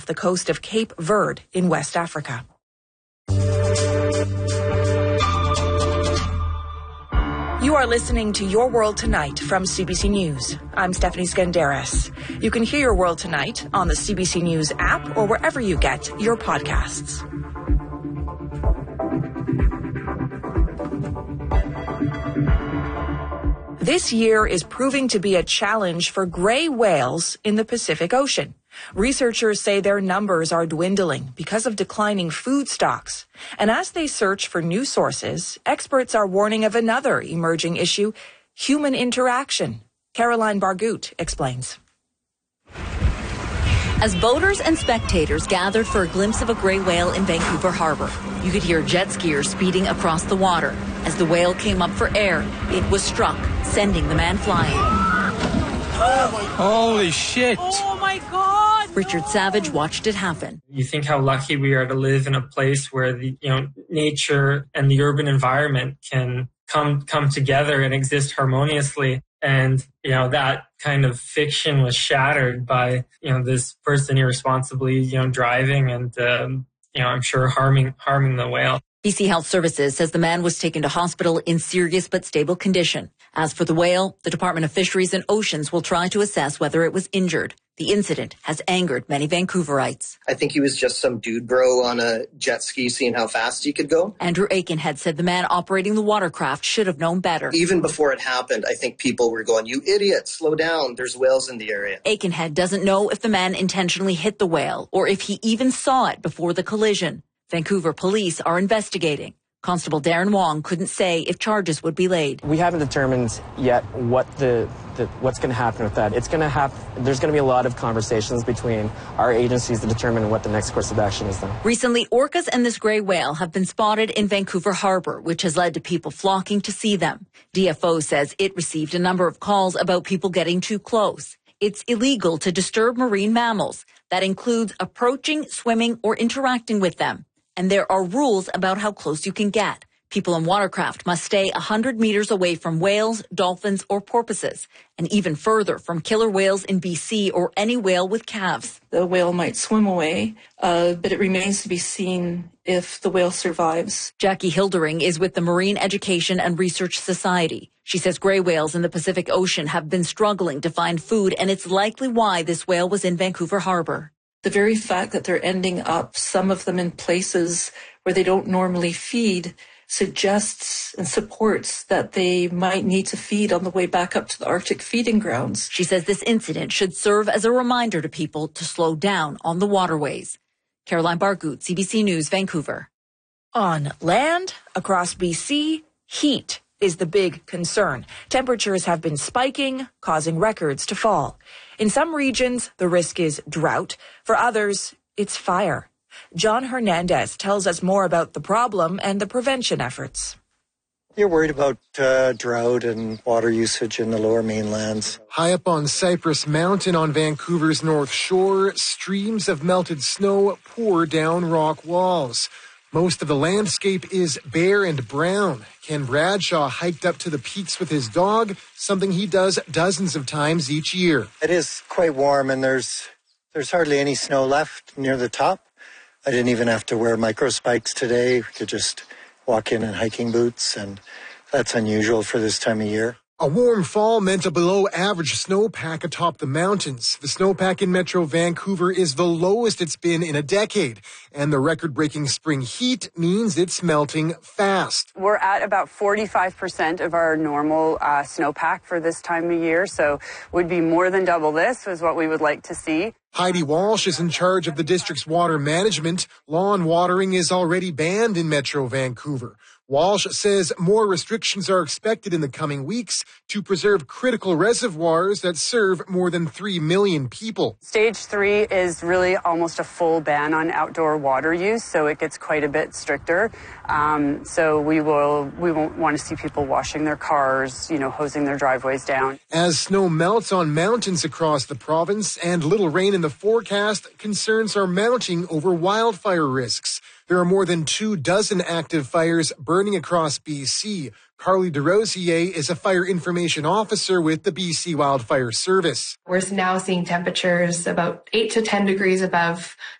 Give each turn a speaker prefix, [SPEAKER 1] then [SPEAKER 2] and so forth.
[SPEAKER 1] the coast of Cape Verde in West Africa. You are listening to Your World Tonight from CBC News. I'm Stephanie Skandaris. You can hear Your World Tonight on the CBC News app or wherever you get your podcasts. This year is proving to be a challenge for gray whales in the Pacific Ocean. Researchers say their numbers are dwindling because of declining food stocks. And as they search for new sources, experts are warning of another emerging issue, human interaction. Caroline Bargut explains.
[SPEAKER 2] As boaters and spectators gathered for a glimpse of a gray whale in Vancouver Harbour, you could hear jet skiers speeding across the water. As the whale came up for air, it was struck, sending the man flying.
[SPEAKER 3] Holy shit!
[SPEAKER 4] Oh my God!
[SPEAKER 2] Richard Savage watched it happen.
[SPEAKER 5] You think how lucky we are to live in a place where the nature and the urban environment can come together and exist harmoniously. And, that kind of fiction was shattered by, this person irresponsibly, driving and, I'm sure harming the whale.
[SPEAKER 2] BC Health Services says the man was taken to hospital in serious but stable condition. As for the whale, the Department of Fisheries and Oceans will try to assess whether it was injured. The incident has angered many Vancouverites.
[SPEAKER 6] I think he was just some dude bro on a jet ski seeing how fast he could go.
[SPEAKER 2] Andrew Aikenhead said the man operating the watercraft should have known better.
[SPEAKER 6] Even before it happened, I think people were going, "You idiot, slow down, there's whales in the area."
[SPEAKER 2] Aikenhead doesn't know if the man intentionally hit the whale or if he even saw it before the collision. Vancouver police are investigating. Constable Darren Wong couldn't say if charges would be laid.
[SPEAKER 7] We haven't determined yet what's going to happen with that. There's going to be a lot of conversations between our agencies to determine what the next course of action is then.
[SPEAKER 2] Recently, orcas and this gray whale have been spotted in Vancouver Harbour, which has led to people flocking to see them. DFO says it received a number of calls about people getting too close. It's illegal to disturb marine mammals. That includes approaching, swimming, or interacting with them. And there are rules about how close you can get. People in watercraft must stay 100 meters away from whales, dolphins, or porpoises, and even further from killer whales in BC or any whale with calves.
[SPEAKER 8] The whale might swim away, but it remains to be seen if the whale survives.
[SPEAKER 2] Jackie Hildering is with the Marine Education and Research Society. She says gray whales in the Pacific Ocean have been struggling to find food, and it's likely why this whale was in Vancouver Harbour.
[SPEAKER 8] The very fact that they're ending up, some of them in places where they don't normally feed, suggests and supports that they might need to feed on the way back up to the Arctic feeding grounds.
[SPEAKER 2] She says this incident should serve as a reminder to people to slow down on the waterways. Caroline Bargut, CBC News, Vancouver.
[SPEAKER 1] On land, across BC, heat is the big concern. Temperatures have been spiking, causing records to fall. In some regions, the risk is drought. For others, it's fire. John Hernandez tells us more about the problem and the prevention efforts.
[SPEAKER 9] You're worried about drought and water usage in the lower mainlands.
[SPEAKER 10] High up on Cypress Mountain on Vancouver's North Shore, streams of melted snow pour down rock walls. Most of the landscape is bare and brown. Ken Bradshaw hiked up to the peaks with his dog, something he does dozens of times each year.
[SPEAKER 9] It is quite warm, and there's hardly any snow left near the top. I didn't even have to wear micro spikes today. We could just walk in hiking boots, and that's unusual for this time of year.
[SPEAKER 10] A warm fall meant a below-average snowpack atop the mountains. The snowpack in Metro Vancouver is the lowest it's been in a decade, and the record-breaking spring heat means it's melting fast.
[SPEAKER 11] We're at about 45% of our normal snowpack for this time of year, so would be more than double this is what we would like to see.
[SPEAKER 10] Heidi Walsh is in charge of the district's water management. Lawn watering is already banned in Metro Vancouver. Walsh says more restrictions are expected in the coming weeks to preserve critical reservoirs that serve more than 3 million people.
[SPEAKER 11] Stage 3 is really almost a full ban on outdoor water use, so it gets quite a bit stricter. So we won't want to see people washing their cars, hosing their driveways down.
[SPEAKER 10] As snow melts on mountains across the province and little rain in the forecast, concerns are mounting over wildfire risks. There are more than 24 active fires burning across BC. Carly DeRosier is a fire information officer with the BC Wildfire Service.
[SPEAKER 12] We're now seeing temperatures about 8 to 10 degrees above